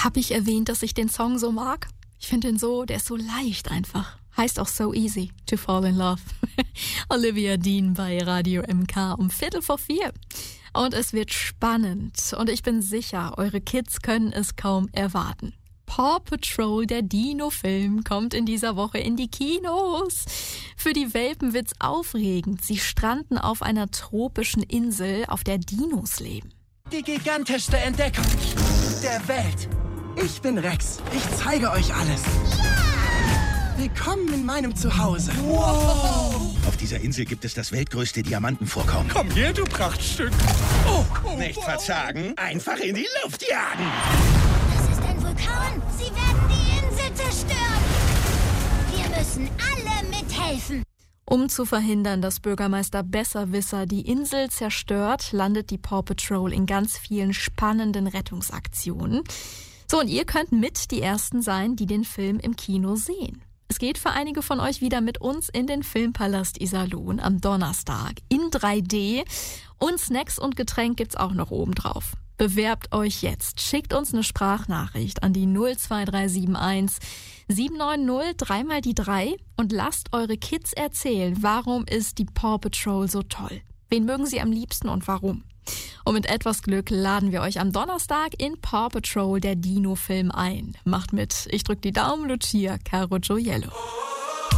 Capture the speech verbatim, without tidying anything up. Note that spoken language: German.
Habe ich erwähnt, dass ich den Song so mag? Ich finde ihn so, der ist so leicht einfach. Heißt auch So Easy to Fall in Love. Olivia Dean bei Radio M K um Viertel vor vier. Und es wird spannend. Und ich bin sicher, eure Kids können es kaum erwarten. Paw Patrol, der Dino-Film, kommt in dieser Woche in die Kinos. Für die Welpen wird's aufregend. Sie stranden auf einer tropischen Insel, auf der Dinos leben. Die gigantischste Entdeckung der Welt. Ich bin Rex. Ich zeige euch alles. Ja! Willkommen in meinem Zuhause. Wow! Auf dieser Insel gibt es das weltgrößte Diamantenvorkommen. Komm her, du Prachtstück. Oh, oh, Nicht verzagen, einfach in die Luft jagen. Das ist ein Vulkan. Sie werden die Insel zerstören. Wir müssen alle mithelfen. Um zu verhindern, dass Bürgermeister Besserwisser die Insel zerstört, landet die Paw Patrol in ganz vielen spannenden Rettungsaktionen. So, und ihr könnt mit die Ersten sein, die den Film im Kino sehen. Es geht für einige von euch wieder mit uns in den Filmpalast Iserlohn am Donnerstag in drei D. Und Snacks und Getränk gibt's auch noch obendrauf. Bewerbt euch jetzt. Schickt uns eine Sprachnachricht an die null zwei drei sieben eins sieben neun null dreimal die drei und lasst eure Kids erzählen, warum ist die Paw Patrol so toll? Wen mögen sie am liebsten und warum? Und mit etwas Glück laden wir euch am Donnerstag in Paw Patrol, der Dino-Film, ein. Macht mit. Ich drück die Daumen, Lucia Caro Gioiello.